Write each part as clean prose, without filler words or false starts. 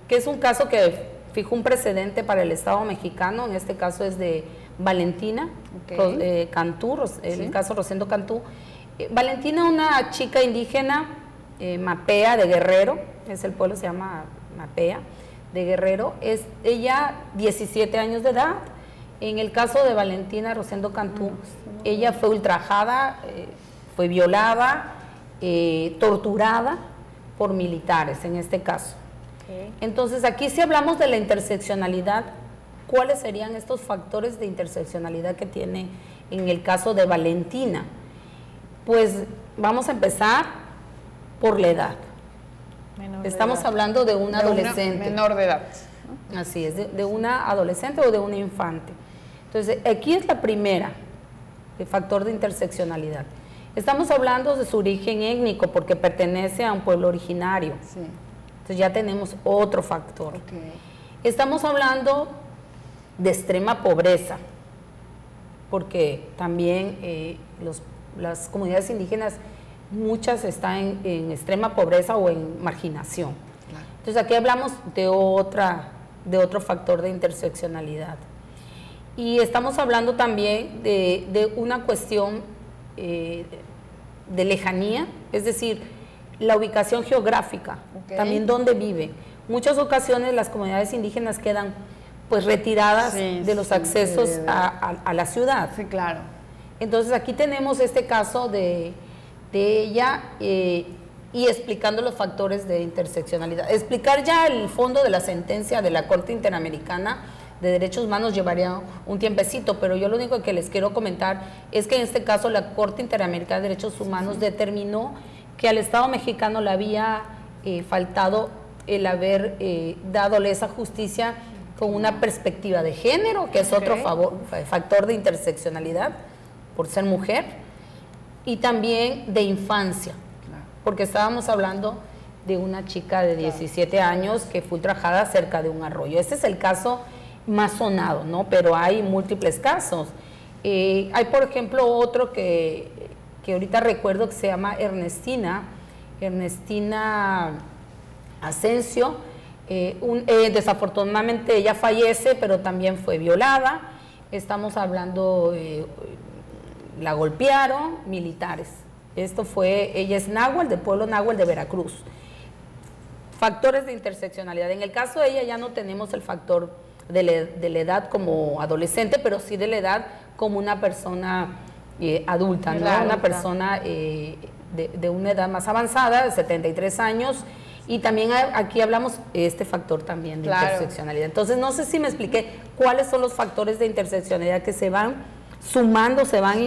que es un caso que fijó un precedente para el Estado mexicano. En este caso es de Valentina Cantú, el caso Rosendo Cantú. Valentina, una chica indígena mapea de Guerrero, el pueblo se llama Mapea de Guerrero, es ella 17 años de edad. En el caso de Valentina Rosendo Cantú, ella fue ultrajada, fue violada, torturada por militares en este caso. Entonces aquí si hablamos de la interseccionalidad, ¿cuáles serían estos factores de interseccionalidad que tiene en el caso de Valentina? Pues vamos a empezar por la edad. Estamos hablando de una adolescente. Menor de edad. Así es, de una adolescente o de una infante. Entonces, aquí es la primera, el factor de interseccionalidad. Estamos hablando de su origen étnico porque pertenece a un pueblo originario. Sí. Entonces ya tenemos otro factor. Estamos hablando de extrema pobreza, porque también las comunidades indígenas, muchas están en extrema pobreza o en marginación. Claro. Entonces aquí hablamos de otro factor de interseccionalidad. Y estamos hablando también de una cuestión de lejanía, es decir, la ubicación geográfica, también dónde viven. Muchas ocasiones las comunidades indígenas quedan pues retiradas de los accesos a la ciudad. Sí, claro. Entonces aquí tenemos este caso de ella y explicando los factores de interseccionalidad. Explicar ya el fondo de la sentencia de la Corte Interamericana de Derechos Humanos llevaría un tiempecito, pero yo lo único que les quiero comentar es que en este caso la Corte Interamericana de Derechos Humanos determinó que al Estado mexicano le había faltado el haber dado esa justicia con una perspectiva de género, que es otro factor de interseccionalidad, por ser mujer, y también de infancia, porque estábamos hablando de una chica de 17 años que fue ultrajada cerca de un arroyo. Este es el caso más sonado, ¿no? Pero hay múltiples casos. Hay, por ejemplo, otro que ahorita recuerdo que se llama Ernestina Asensio. Desafortunadamente ella fallece, pero también fue violada. Estamos hablando, la golpearon militares. Ella es náhuatl, del pueblo náhuatl de Veracruz. Factores de interseccionalidad. En el caso de ella ya no tenemos el factor de la edad como adolescente, pero sí de la edad como una persona adulta, ¿no? Una persona de una edad más avanzada, de 73 años, y también aquí hablamos este factor también de interseccionalidad. Entonces, no sé si me expliqué cuáles son los factores de interseccionalidad que se van sumando, se van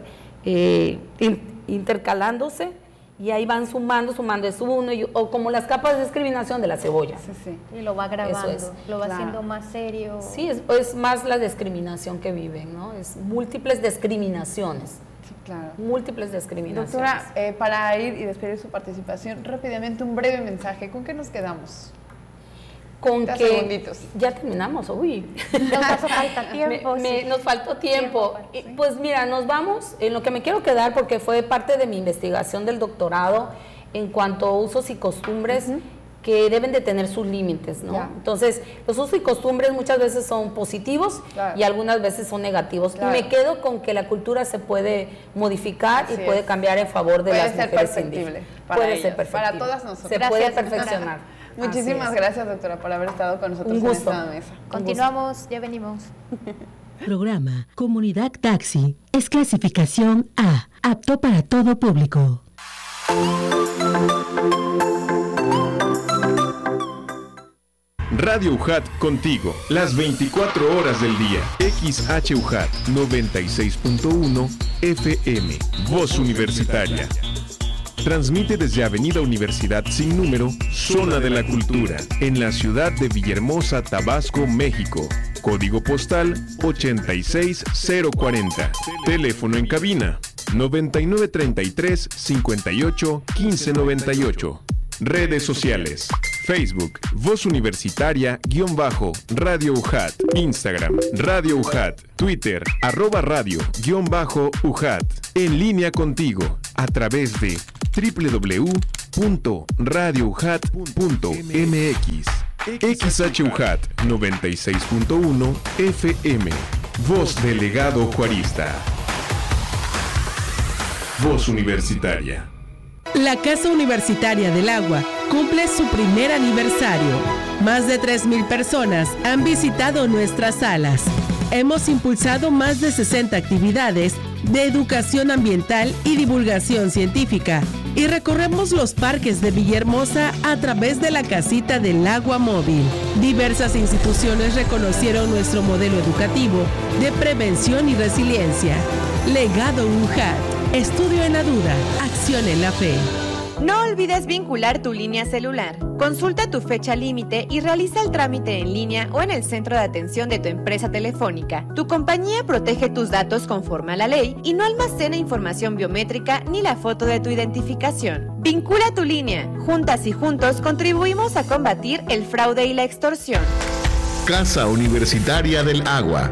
intercalándose, y ahí van sumando, es uno, o como las capas de discriminación de la cebolla. Y lo va grabando, lo va haciendo más serio. Sí, es más la discriminación que viven, ¿no? Es múltiples discriminaciones. Sí, claro. Múltiples discriminaciones. Doctora, para ir y despedir su participación, rápidamente un breve mensaje. ¿Con qué nos quedamos? Con que segunditos. Ya terminamos, uy. Nos hace falta tiempo. Nos faltó tiempo. Pues mira, nos vamos en lo que me quiero quedar, porque fue parte de mi investigación del doctorado en cuanto a usos y costumbres que deben de tener sus límites, ¿no? Entonces, los usos y costumbres muchas veces son positivos y algunas veces son negativos. Y me quedo con que la cultura se puede modificar y puede cambiar en favor de las mujeres indígenas. Puede ser perfectible. Para todas nosotros. Se puede perfeccionar. Muchísimas gracias, doctora, por haber estado con nosotros en esta mesa. Continuamos, ya venimos. Programa Comunidad Taxi es clasificación A, apto para todo público. Radio UJAT contigo, las 24 horas del día. XHUJAT 96.1 FM, Voz Universitaria. Transmite desde Avenida Universidad sin número, Zona de la Cultura, en la ciudad de Villahermosa, Tabasco, México. Código postal 86040. Teléfono en cabina 9933 58 1598. Redes sociales: Facebook, Voz Universitaria _Radio UJAT, Instagram, Radio UJAT, Twitter, @radio_UJAT. En línea contigo, a través de www.radioujat.mx. XHUJAT 96.1 FM. Voz del legado juarista. Voz Universitaria. La Casa Universitaria del Agua cumple su primer aniversario. Más de 3,000 personas han visitado nuestras salas. Hemos impulsado más de 60 actividades de educación ambiental y divulgación científica. Y recorremos los parques de Villahermosa a través de la Casita del Agua Móvil. Diversas instituciones reconocieron nuestro modelo educativo de prevención y resiliencia. Legado UJAT. Estudio en la duda, acción en la fe. No olvides vincular tu línea celular. Consulta tu fecha límite y realiza el trámite en línea o en el centro de atención de tu empresa telefónica. Tu compañía protege tus datos conforme a la ley y no almacena información biométrica ni la foto de tu identificación. Vincula tu línea. Juntas y juntos contribuimos a combatir el fraude y la extorsión. Casa Universitaria del Agua.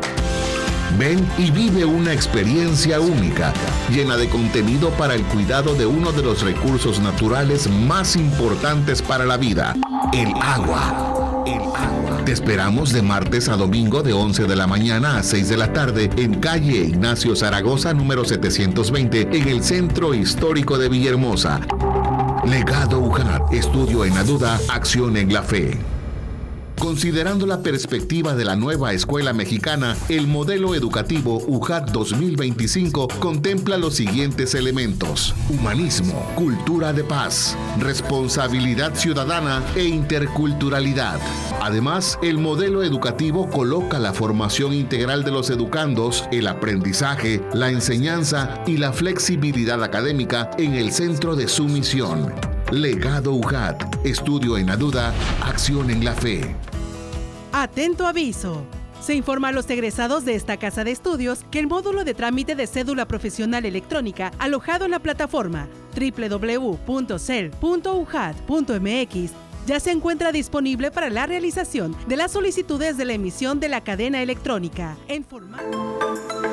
Ven y vive una experiencia única, llena de contenido para el cuidado de uno de los recursos naturales más importantes para la vida, el agua. El agua. Te esperamos de martes a domingo de 11 de la mañana a 6 de la tarde en calle Ignacio Zaragoza, número 720, en el Centro Histórico de Villahermosa. Legado UJAT, estudio en la duda, acción en la fe. Considerando la perspectiva de la nueva escuela mexicana, el modelo educativo UJAT 2025 contempla los siguientes elementos: humanismo, cultura de paz, responsabilidad ciudadana e interculturalidad. Además, el modelo educativo coloca la formación integral de los educandos, el aprendizaje, la enseñanza y la flexibilidad académica en el centro de su misión. Legado UJAT, estudio en la duda, acción en la fe. Atento aviso. Se informa a los egresados de esta casa de estudios que el módulo de trámite de cédula profesional electrónica alojado en la plataforma www.cel.ujat.mx ya se encuentra disponible para la realización de las solicitudes de la emisión de la cadena electrónica en formato